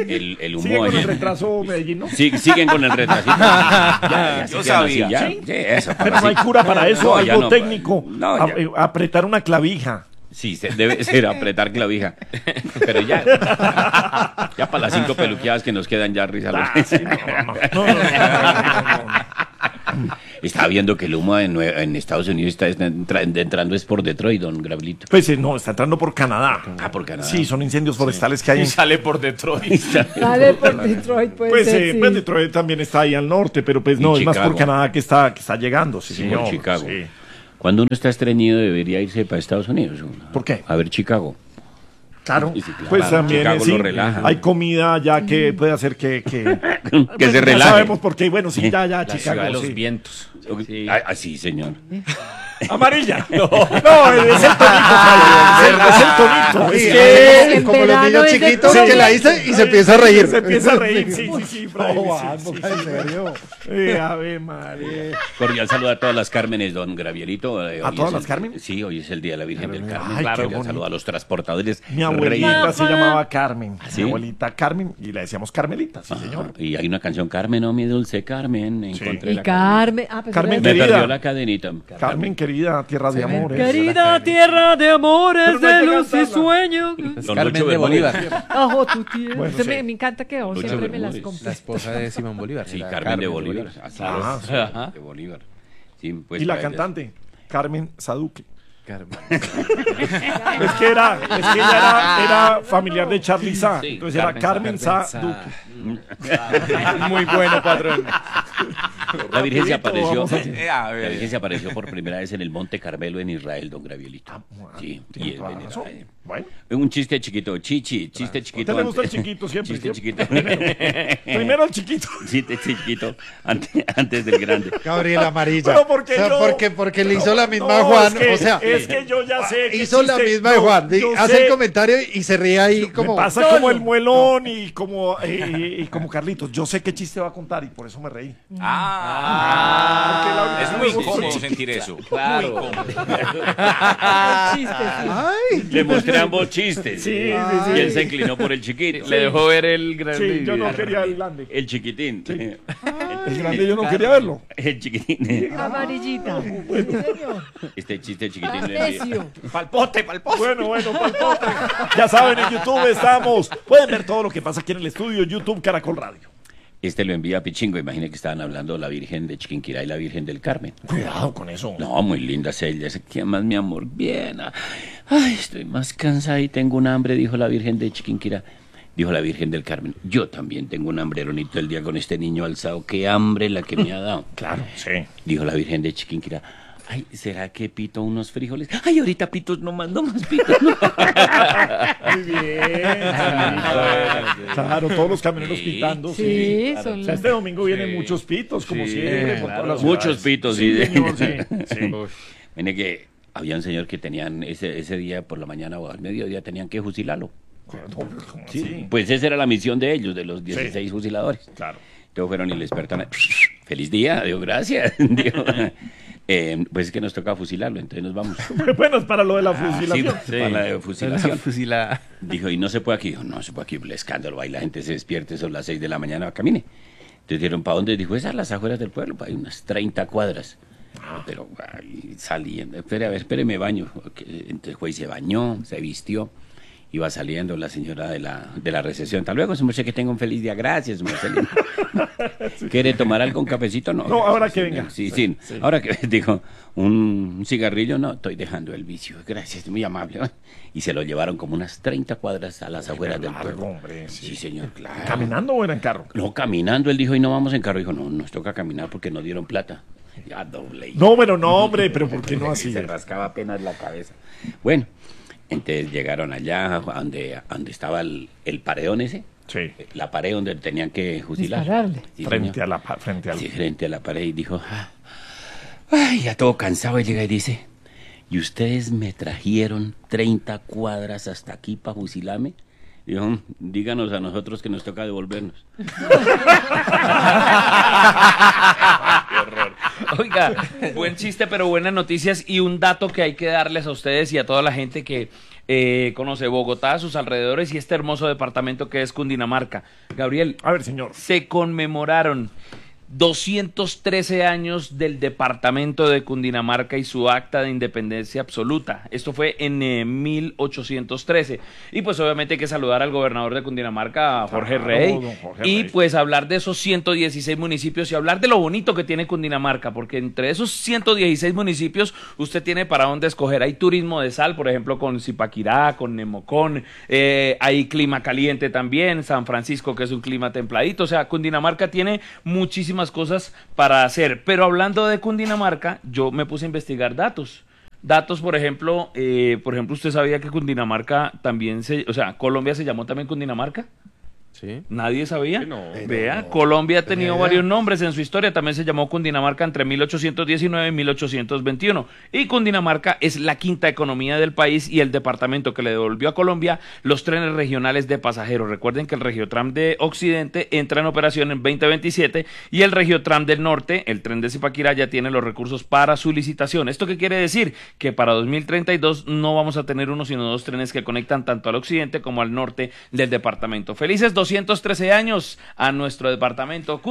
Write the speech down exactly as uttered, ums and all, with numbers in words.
el, el humo. ¿Sigue con allí. el retraso Medellín, no? Sí, siguen con el retraso. Ya, ya Yo se quedan sabía. así, ya. ¿Sí? Sí, eso, Pero no así. hay cura para eso, No, ya algo no, técnico. no, A- ya. eh, apretar una clavija. Sí, se- debe ser apretar clavija. Pero ya. Ya para las cinco peluqueadas que nos quedan ya risa. Ah, sí, no, no, no, no, no, no, no, no. Estaba viendo que el humo en, Nue- en Estados Unidos está entra- entrando es por Detroit, don Gravelito. Pues eh, no, está entrando por Canadá. Ah, por Canadá. Sí, son incendios forestales que hay Y en... sale por Detroit. Sale por Detroit, puede Pues, ser, eh, sí. pues Detroit también está ahí al norte, pero pues Y no, es más Chicago. por Canadá que está, que está llegando, sí, Sí, señor. por Chicago. Sí. Cuando uno está estreñido debería irse para Estados Unidos. uno. ¿Por qué? A ver Chicago. Claro, Sí, sí, claro. pues también Chicago eh, sí, lo relaja. hay comida ya que puede hacer que... que, Que Pues, se ya relaje. sabemos por qué, bueno, sí, ya, ya, La ciudad Chicago, de los sí. vientos. Sí. Ah, ah, sí, señor. Amarilla. No, no, es el tonito, Fabio, es el, es el tonito. Sí, Es así que como, en como los verano niños es de chiquitos todo. que la dice y se empieza a reír. se empieza a reír, sí, sí, sí, Fray, No, sí, va, sí, boca, sí. en serio. Eh, Ave María. Cordial saludo a todas las Cármenes, don Gravielito. Eh, ¿A hoy todas es las el- Carmen? Sí, hoy es el Día de la Virgen del Carmen. Ay, qué Cordial bonito. saludo a los transportadores. Mi abuelita reyes. se llamaba Carmen. ¿Sí? Mi abuelita Carmen, y le decíamos Carmelita, sí, Ajá. señor. Y hay una canción, Carmen, oh mi dulce Carmen. Encontré Y la Carmen. Ah, pues Carmen era- Me querida. perdió la cadenita. Carmen, querida, tierra de amores. Querida tierra de amores, Pero no hay de que luz y cantarla. sueños. Don Carmen Lucho de Bermúdez. Bolívar. Ojo, tu tierra. Bueno, Usted sí. me, me encanta que aún Lucho siempre me las Bermúdez. compre. La esposa de Simón Bolívar. Sí, era Carmen, de Bolívar. Así Ajá, es, sí. Ajá. de Bolívar. Sí, pues, Y la para- cantante, Carmen Saduque. Carmen. Es que era, es que ella era, era familiar de Charly Sa. Sí, Entonces era Carmen Carmen Saduque. Muy bueno, patrón. La Virgen se Rapidito, apareció. vamos a- Eh, a La ver. Virgen se apareció por primera vez en el Monte Carmelo en Israel, don Gravielito. Sí, y Tiene es toda la venerable. razón. Bueno, Un chiste chiquito, chichi, chiste ¿a chiquito. usted le gusta el antes- chiquito siempre? Chiste ¿cierto? chiquito. Primero el chiquito. Chiste chiquito antes, antes del grande. Gabriel Amarilla. Pero porque O sea, yo- porque, porque le hizo la misma No, a Juan. es que- o sea, es que yo ya sé que hizo la chiste- misma de no, Juan. Di- yo hace sé- el comentario y se ríe ahí como. Me pasa solo. como el muelón y como, eh, y como Carlitos. Yo sé qué chiste va a contar y por eso me reí. Ah, Porque la- es muy me gusta incómodo el sentir eso. Claro. Muy incómodo. Chiste, sí. Ay, Le mostré ambos chistes. Sí, sí, sí. Y él se inclinó por el chiquito. Le dejó ver el gran. Sí, yo no quería el grande. El chiquitín. El grande yo no quería verlo. El chiquitín. Amarillita. Este chiste chiquitín. Tan le- necio. Palpote, palpote. Bueno, bueno, palpote. Ya saben, en YouTube estamos. Pueden ver todo lo que pasa aquí en el estudio, YouTube Caracol Radio. Este lo envía a Pichingo. Imagine que estaban hablando de la Virgen de Chiquinquirá y la Virgen del Carmen. Cuidado con eso. No, muy lindas ellas. ¿Qué más, mi amor? Bien. Ay, estoy más cansada y tengo un hambre, dijo la Virgen de Chiquinquirá. Dijo la Virgen del Carmen. Yo también tengo un hambre, Ronito, el día con este niño alzado. Qué hambre la que me ha dado. Claro, sí. Dijo la Virgen de Chiquinquirá. Ay, ¿será que pito unos frijoles? Ay, ahorita pitos no más, no más pitos. No. Muy bien. Claro, todos los camioneros Sí, pitando. Sí. Sí, O son sea, este domingo vienen muchos pitos, como siempre, por todas las Muchos ciudades. pitos, Sí, sí. señor, sí. sí. Mire que había un señor que tenían ese, ese día por la mañana o al mediodía tenían que fusilarlo. ¿Cómo Sí, así? pues esa era la misión de ellos, de los dieciséis fusiladores. Claro. Entonces fueron y les despertaron. Feliz día, digo, gracias. Digo, eh, pues es que nos toca fusilarlo, entonces nos vamos. Bueno, es para lo de la Sí, fusilación. para la de fusilación. Fusila. Dijo, y no se puede aquí. Dijo, no se puede aquí, el escándalo, ahí la gente se despierte, son las seis de la mañana, camine. Entonces dijeron, ¿para dónde? Dijo, esas las afueras del pueblo, para unas treinta cuadras. Pero ahí saliendo, espere, a ver, espere, me baño. Entonces fue y se bañó, se vistió. Iba saliendo la señora de la, de la recepción. Hasta luego, su merced, que tenga un feliz día. Gracias, Marcelino. ¿Quiere tomar algo, un cafecito? No, No, ahora que señor. venga. Sí, sí, Sí. ahora que dijo, un cigarrillo, no, estoy dejando el vicio. Gracias, muy amable. Y se lo llevaron como unas treinta cuadras a las afueras del Largo, pueblo. hombre, sí. Sí, señor, claro. ¿Caminando o era en carro? No, caminando. Él dijo, y no vamos en carro. Dijo, no, nos toca caminar porque nos dieron plata. Ya doble. No, pero no, hombre, pero ¿por qué no así? Se rascaba apenas la cabeza. Bueno, entonces llegaron allá, a donde, a donde estaba el, el paredón ese. Sí. La pared donde tenían que fusilar. Dispararle. Sí, Frente señor. a la pa- frente al Sí, frente a la pared y dijo, "Ah, ay, ya todo cansado", y llega y dice, ¿y ustedes me trajeron treinta cuadras hasta aquí para fusilarme? Dijo, díganos a nosotros que nos toca devolvernos. Oiga, buen chiste, pero buenas noticias y un dato que hay que darles a ustedes y a toda la gente que eh, conoce Bogotá, sus alrededores y este hermoso departamento que es Cundinamarca. Gabriel, A ver, señor. se conmemoraron doscientos trece años del departamento de Cundinamarca y su acta de independencia absoluta. Esto fue en eh, mil ochocientos trece. Y pues obviamente hay que saludar al gobernador de Cundinamarca, a Jorge Claro, Rey. don Jorge Y Rey. pues hablar de esos ciento dieciséis municipios y hablar de lo bonito que tiene Cundinamarca, porque entre esos ciento dieciséis municipios usted tiene para dónde escoger. Hay turismo de sal, por ejemplo, con Zipaquirá, con Nemocón, eh, hay clima caliente también, San Francisco, que es un clima templadito. O sea, Cundinamarca tiene muchísimas cosas para hacer. Pero hablando de Cundinamarca, yo me puse a investigar datos. Datos, por ejemplo, eh, por ejemplo, ¿usted sabía que Cundinamarca también se, o sea, Colombia se llamó también Cundinamarca? Sí. ¿Nadie sabía? No. Vea, Colombia ha tenido idea. varios nombres en su historia. También se llamó Cundinamarca entre mil ochocientos diecinueve y mil ochocientos veintiuno. Y Cundinamarca es la quinta economía del país y el departamento que le devolvió a Colombia los trenes regionales de pasajeros. Recuerden que el Regiotram de Occidente entra en operación en veinte veintisiete y el Regiotram del Norte, el tren de Zipaquirá, ya tiene los recursos para su licitación. ¿Esto qué quiere decir? Que para dos mil treinta y dos no vamos a tener uno, sino dos trenes que conectan tanto al occidente como al norte del departamento. Felices doscientos trece años a nuestro departamento.